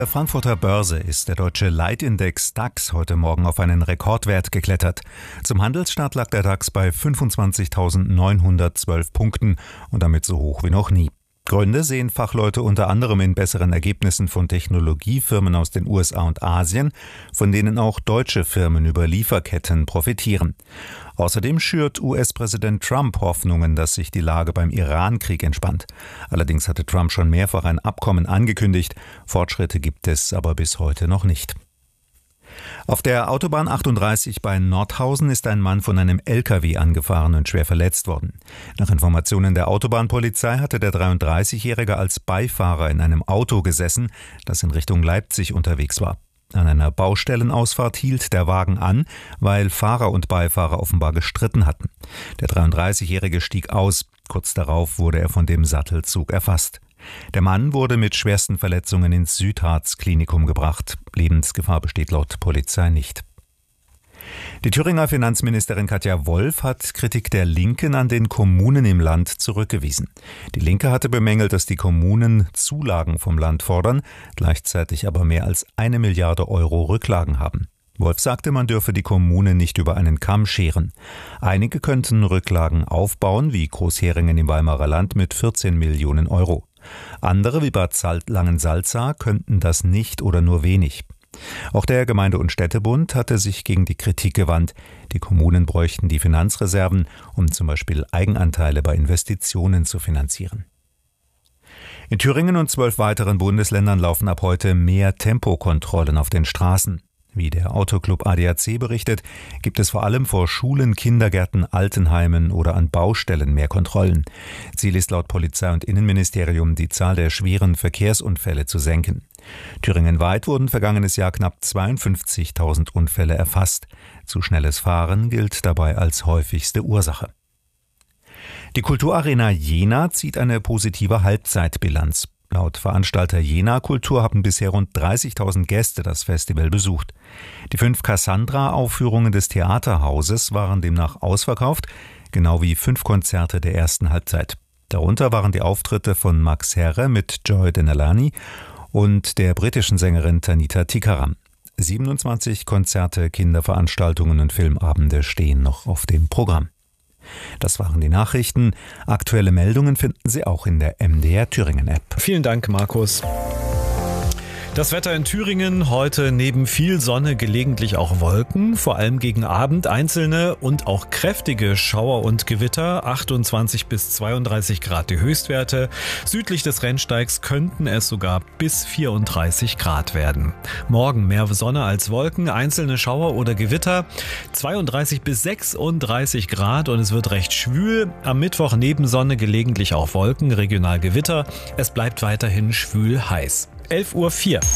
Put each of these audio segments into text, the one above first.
Der Frankfurter Börse ist der deutsche Leitindex DAX heute Morgen auf einen Rekordwert geklettert. Zum Handelsstart lag der DAX bei 25.912 Punkten und damit so hoch wie noch nie. Gründe sehen Fachleute unter anderem in besseren Ergebnissen von Technologiefirmen aus den USA und Asien, von denen auch deutsche Firmen über Lieferketten profitieren. Außerdem schürt US-Präsident Trump Hoffnungen, dass sich die Lage beim Iran-Krieg entspannt. Allerdings hatte Trump schon mehrfach ein Abkommen angekündigt. Fortschritte gibt es aber bis heute noch nicht. Auf der Autobahn 38 bei Nordhausen ist ein Mann von einem LKW angefahren und schwer verletzt worden. Nach Informationen der Autobahnpolizei hatte der 33-Jährige als Beifahrer in einem Auto gesessen, das in Richtung Leipzig unterwegs war. An einer Baustellenausfahrt hielt der Wagen an, weil Fahrer und Beifahrer offenbar gestritten hatten. Der 33-Jährige stieg aus. Kurz darauf wurde er von dem Sattelzug erfasst. Der Mann wurde mit schwersten Verletzungen ins Südharz-Klinikum gebracht. Lebensgefahr besteht laut Polizei nicht. Die Thüringer Finanzministerin Katja Wolf hat Kritik der Linken an den Kommunen im Land zurückgewiesen. Die Linke hatte bemängelt, dass die Kommunen Zulagen vom Land fordern, gleichzeitig aber mehr als 1 Milliarde Euro Rücklagen haben. Wolf sagte, man dürfe die Kommunen nicht über einen Kamm scheren. Einige könnten Rücklagen aufbauen, wie Großheringen im Weimarer Land mit 14 Millionen Euro. Andere, wie Bad Langensalza, könnten das nicht oder nur wenig. Auch der Gemeinde- und Städtebund hatte sich gegen die Kritik gewandt. Die Kommunen bräuchten die Finanzreserven, um zum Beispiel Eigenanteile bei Investitionen zu finanzieren. In Thüringen und 12 weiteren Bundesländern laufen ab heute mehr Tempokontrollen auf den Straßen. Wie der Autoclub ADAC berichtet, gibt es vor allem vor Schulen, Kindergärten, Altenheimen oder an Baustellen mehr Kontrollen. Ziel ist laut Polizei- und Innenministerium, die Zahl der schweren Verkehrsunfälle zu senken. Thüringenweit wurden vergangenes Jahr knapp 52.000 Unfälle erfasst. Zu schnelles Fahren gilt dabei als häufigste Ursache. Die Kulturarena Jena zieht eine positive Halbzeitbilanz. Laut Veranstalter Jena Kultur haben bisher rund 30.000 Gäste das Festival besucht. Die 5 Cassandra-Aufführungen des Theaterhauses waren demnach ausverkauft, genau wie 5 Konzerte der ersten Halbzeit. Darunter waren die Auftritte von Max Herre mit Joy Denalani und der britischen Sängerin Tanita Tikaram. 27 Konzerte, Kinderveranstaltungen und Filmabende stehen noch auf dem Programm. Das waren die Nachrichten. Aktuelle Meldungen finden Sie auch in der MDR Thüringen App. Vielen Dank, Markus. Das Wetter in Thüringen heute neben viel Sonne gelegentlich auch Wolken, vor allem gegen Abend einzelne und auch kräftige Schauer und Gewitter, 28 bis 32 Grad die Höchstwerte. Südlich des Rennsteigs könnten es sogar bis 34 Grad werden. Morgen mehr Sonne als Wolken, einzelne Schauer oder Gewitter, 32 bis 36 Grad und es wird recht schwül. Am Mittwoch neben Sonne gelegentlich auch Wolken, regional Gewitter. Es bleibt weiterhin schwül heiß. 11:04 Uhr.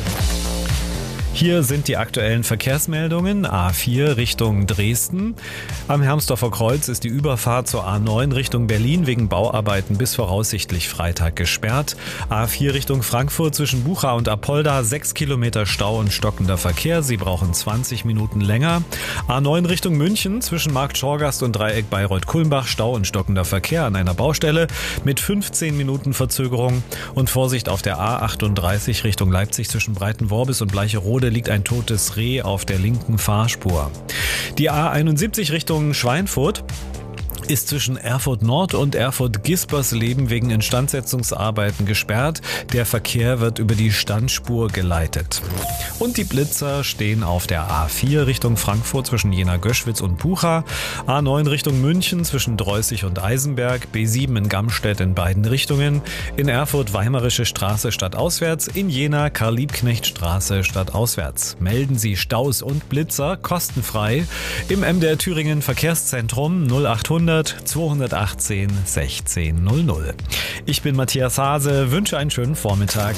Hier sind die aktuellen Verkehrsmeldungen. A4 Richtung Dresden. Am Hermsdorfer Kreuz ist die Überfahrt zur A9 Richtung Berlin wegen Bauarbeiten bis voraussichtlich Freitag gesperrt. A4 Richtung Frankfurt zwischen Bucha und Apolda 6 Kilometer Stau und stockender Verkehr. Sie brauchen 20 Minuten länger. A9 Richtung München zwischen Marktschorgast und Dreieck Bayreuth-Kulmbach Stau und stockender Verkehr an einer Baustelle mit 15 Minuten Verzögerung. Und Vorsicht auf der A38 Richtung Leipzig zwischen Breitenworbis und Bleicherode liegt ein totes Reh auf der linken Fahrspur. Die A71 Richtung Schweinfurt ist zwischen Erfurt Nord und Erfurt Gispersleben wegen Instandsetzungsarbeiten gesperrt. Der Verkehr wird über die Standspur geleitet. Und die Blitzer stehen auf der A4 Richtung Frankfurt zwischen Jena-Göschwitz und Bucha, A9 Richtung München zwischen Dreußig und Eisenberg, B7 in Gamstedt in beiden Richtungen, in Erfurt Weimarische Straße stadtauswärts, in Jena Karl-Liebknecht-Straße stadtauswärts. Melden Sie Staus und Blitzer kostenfrei im MDR Thüringen Verkehrszentrum 0800 218 1600. Ich bin Matthias Hase, wünsche einen schönen Vormittag.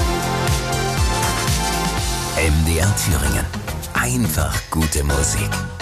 MDR Thüringen. Einfach gute Musik.